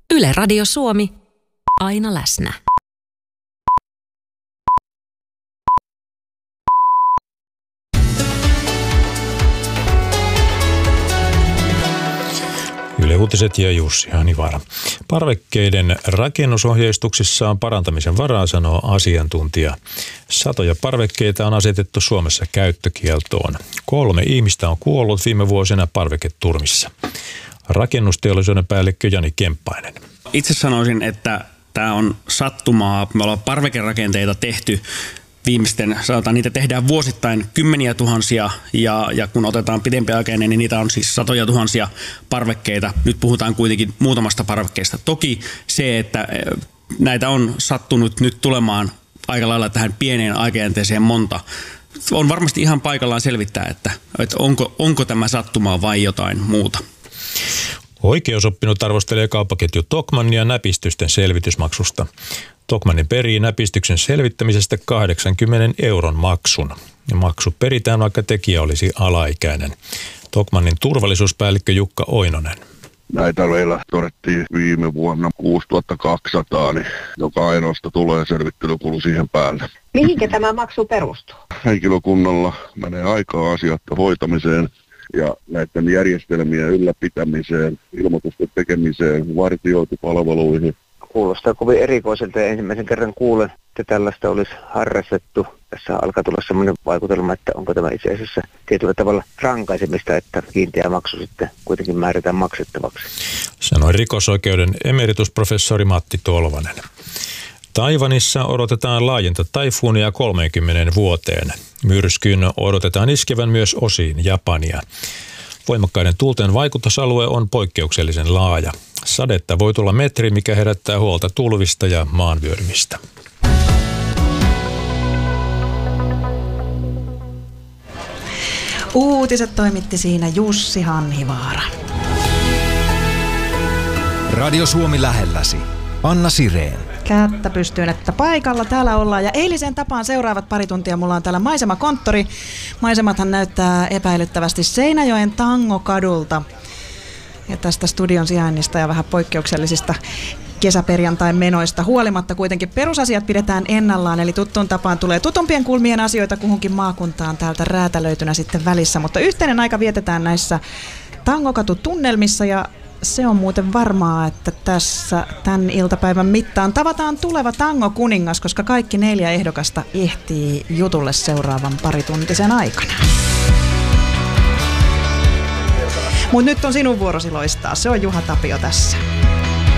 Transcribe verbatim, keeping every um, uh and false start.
Yle Radio Suomi. Aina läsnä. Yle Uutiset ja Jussi Hanivaara. Parvekkeiden rakennusohjeistuksissa on parantamisen varaa, sanoo asiantuntija. Satoja parvekkeita on asetettu Suomessa käyttökieltoon. Kolme ihmistä on kuollut viime vuosina parveketurmissa. Rakennusteollisuuden päällikkö Jani Kemppainen. Itse sanoisin, että tämä on sattumaa. Me ollaan parvekerakenteita tehty viimeisten, sanotaan, niitä tehdään vuosittain kymmeniä tuhansia ja, ja kun otetaan pidempiaikainen, niin niitä on siis satoja tuhansia parvekkeita. Nyt puhutaan kuitenkin muutamasta parvekkeesta. Toki se, että näitä on sattunut nyt tulemaan aika lailla tähän pieneen aikajänteeseen monta, on varmasti ihan paikallaan selvittää, että, että onko, onko tämä sattumaa vai jotain muuta. Oikeusoppinut arvostelee kauppaketju Tokmannia näpistysten selvitysmaksusta. Tokmanni perii näpistyksen selvittämisestä kahdeksankymmenen euron maksun. Maksu peritään, vaikka tekijä olisi alaikäinen. Tokmannin turvallisuuspäällikkö Jukka Oinonen. Näitä meillä todettiin viime vuonna kuusituhatta kaksisataa, niin joka ainoasta tulee selvittelykulu siihen päälle. Mihinkä tämä maksu perustuu? Henkilökunnalla menee aikaa asioiden hoitamiseen ja näiden järjestelmien ylläpitämiseen, ilmoitusten tekemiseen, vartiointipalveluihin. Kuulostaa kovin erikoiselta ja ensimmäisen kerran kuulen, että tällaista olisi harrastettu. Tässä alkaa tulla sellainen vaikutelma, että onko tämä itse asiassa tietyllä tavalla rankaisemista, että kiinteä maksu sitten kuitenkin määrätään maksettavaksi. Sanoi rikosoikeuden emeritusprofessori Matti Tolvanen. Taiwanissa odotetaan laajinta taifuunia kolmeenkymmeneen vuoteen. Myrskyn odotetaan iskevän myös osiin Japania. Voimakkaiden tuulten vaikutusalue on poikkeuksellisen laaja. Sadetta voi tulla metri, mikä herättää huolta tulvista ja maanvyörymistä. Uutiset toimitti siinä Jussi Hanhivaara. Radio Suomi lähelläsi. Anna Sireen. Kättä pystyyn, että paikalla täällä ollaan. Ja eilisen tapaan seuraavat pari tuntia mulla on täällä maisemakonttori. Maisemathan näyttää epäilyttävästi Seinäjoen Tangokadulta. Ja tästä studion sijainnista ja vähän poikkeuksellisista kesäperjantain menoista huolimatta kuitenkin perusasiat pidetään ennallaan. Eli tuttuun tapaan tulee tutumpien kulmien asioita kuhunkin maakuntaan täältä räätälöitynä sitten välissä. Mutta yhteinen aika vietetään näissä Tangokatu-tunnelmissa ja se on muuten varmaa, että tässä tämän iltapäivän mittaan tavataan tuleva tango-kuningas, koska kaikki neljä ehdokasta ehtii jutulle seuraavan parituntisen aikana. Mutta nyt on sinun vuorosi loistaa. Se on Juha Tapio tässä.